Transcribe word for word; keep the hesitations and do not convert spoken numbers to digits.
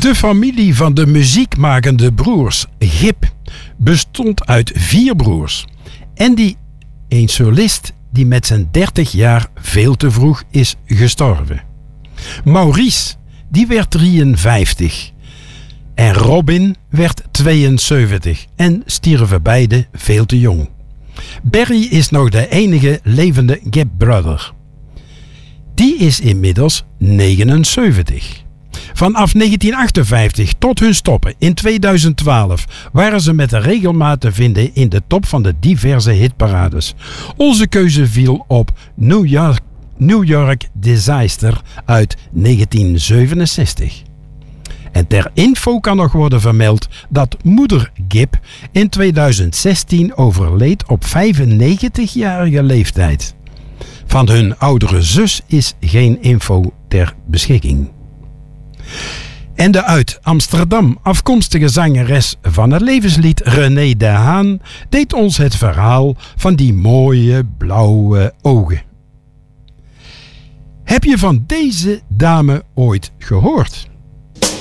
De familie van de muziekmakende broers Gibb bestond uit vier broers. Andy, een solist die met zijn dertig jaar veel te vroeg is gestorven. Maurice, die werd drieënvijftig. En Robin werd tweeënzeventig en stierven beide veel te jong. Barry is nog de enige levende Gibb brother. Die is inmiddels negenenzeventig. Vanaf negentien achtenvijftig tot hun stoppen in tweeduizend twaalf waren ze met regelmaat te vinden in de top van de diverse hitparades. Onze keuze viel op New York, New York Disaster uit negentien zevenenzestig. En ter info kan nog worden vermeld dat moeder Gibb in tweeduizend zestien overleed op vijfennegentigjarige leeftijd. Van hun oudere zus is geen info ter beschikking. En de uit Amsterdam afkomstige zangeres van het levenslied René de Haan deed ons het verhaal van die mooie blauwe ogen. Heb je van deze dame ooit gehoord?